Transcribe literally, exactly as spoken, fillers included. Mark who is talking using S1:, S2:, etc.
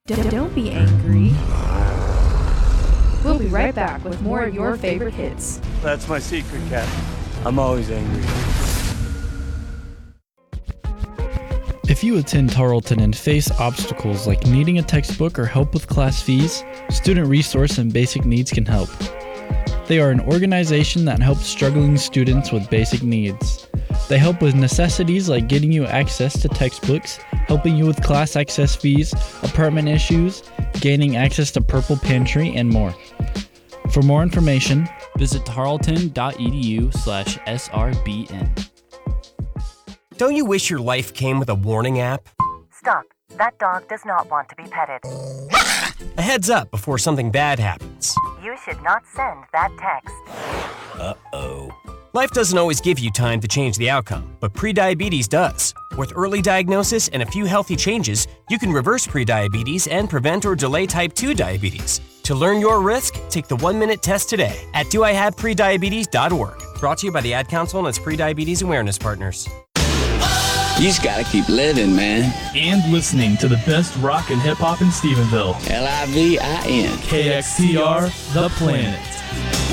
S1: D- don't be angry. We'll be right back with more of your favorite hits.
S2: That's my secret, Cat. I'm always angry.
S3: If you attend Tarleton and face obstacles like needing a textbook or help with class fees, Student Resource and Basic Needs can help. They are an organization that helps struggling students with basic needs. They help with necessities like getting you access to textbooks, helping you with class access fees, apartment issues, gaining access to Purple Pantry, and more. For more information,
S4: visit tarleton.edu slash SRBN.
S5: Don't you wish your life came with a warning app?
S6: Stop. That dog does not want to be petted.
S5: A heads up before something bad happens.
S6: You should not send that text.
S5: Uh-oh. Life doesn't always give you time to change the outcome, but prediabetes does. With early diagnosis and a few healthy changes, you can reverse prediabetes and prevent or delay type two diabetes. To learn your risk, take the one-minute test today at do I have prediabetes dot org. Brought to you by the Ad Council and its Prediabetes Awareness Partners.
S7: You just gotta keep living, man.
S8: And listening to the best rock and hip hop in Stephenville.
S7: L I V I N.
S8: K X T R, The Planet.